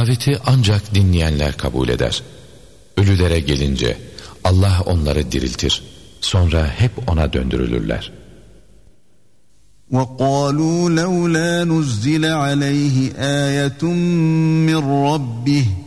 Daveti ancak dinleyenler kabul eder. Ölülere gelince Allah onları diriltir. Sonra hep ona döndürülürler. وَقَالُوا لَوْلَا نُزِّلَ عَلَيْهِ آيَةٌ مِّن رَّبِّهِ